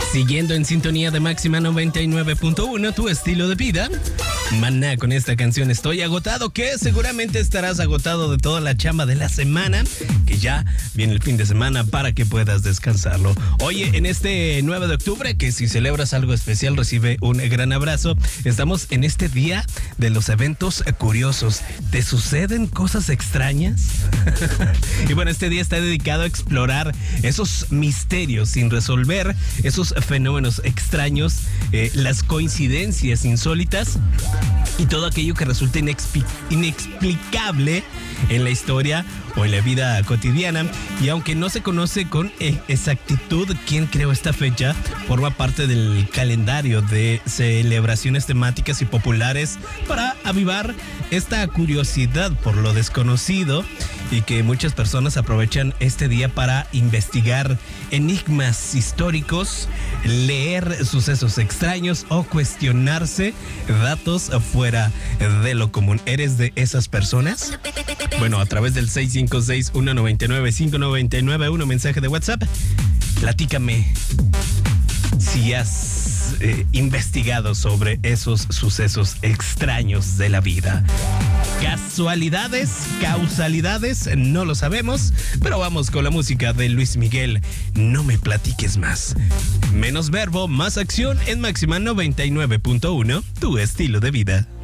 Siguiendo en sintonía de Máxima 99.1, tu estilo de vida. Maná con esta canción Estoy Agotado, que seguramente estarás agotado de toda la chamba de la semana, que ya viene el fin de semana para que puedas descansarlo. Oye, en este 9 de octubre, que si celebras algo especial recibe un gran abrazo, estamos en este día de los eventos curiosos. ¿Te suceden cosas extrañas? Y bueno, este día está dedicado a explorar esos misterios sin resolver, esos fenómenos extraños, las coincidencias insólitas y todo aquello que resulta inexplicable en la historia o en la vida cotidiana. Y aunque no se conoce con exactitud quién creó esta fecha, forma parte del calendario de celebraciones temáticas y populares para avivar esta curiosidad por lo desconocido, y que muchas personas aprovechan este día para investigar enigmas históricos, leer sucesos extraños o cuestionarse datos fuera de lo común. ¿Eres de esas personas? Bueno, a través del 656-199-599, un mensaje de WhatsApp, platícame si has investigado sobre esos sucesos extraños de la vida. Casualidades, causalidades, no lo sabemos, pero vamos con la música de Luis Miguel. No me platiques más. Menos verbo, más acción en Máxima 99.1, tu estilo de vida.